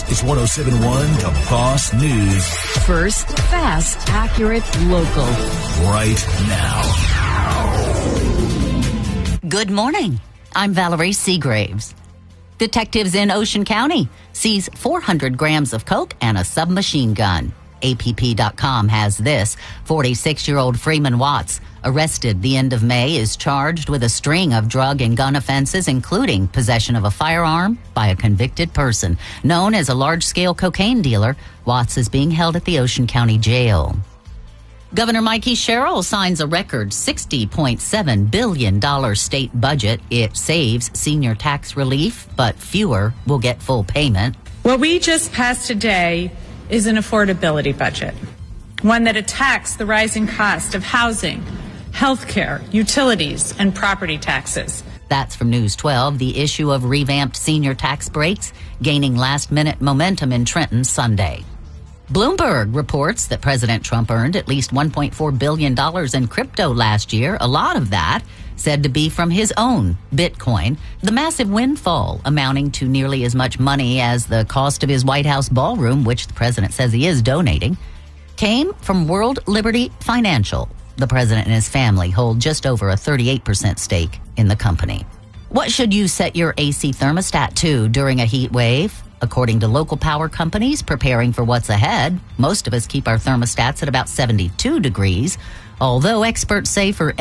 It's 107.1 The Boss News. First, fast, accurate, local. Right now. Good morning. I'm Valerie Seagraves. Detectives in Ocean County seize 400 grams of coke and a submachine gun. APP.com has this. 46-year-old Freeman Watts, arrested the end of May, is charged with a string of drug and gun offenses, including possession of a firearm by a convicted person. Known as a large-scale cocaine dealer, Watts is being held at the Ocean County Jail. Governor Mikey Sherrill signs a record $60.7 billion state budget. It saves senior tax relief, but fewer will get full payment. What we just passed today is an affordability budget, one that attacks the rising cost of housing, health care, utilities, and property taxes. That's from News 12. The issue of revamped senior tax breaks gaining last-minute momentum in Trenton Sunday. Bloomberg reports that President Trump earned at least $1.4 billion in crypto last year, a lot of that said to be from his own Bitcoin. The massive windfall, amounting to nearly as much money as the cost of his White House ballroom, which the president says he is donating, came from World Liberty Financial. The president and his family hold just over a 38% stake in the company. What should you set your AC thermostat to during a heat wave? According to local power companies preparing for what's ahead, most of us keep our thermostats at about 72 degrees, although experts say for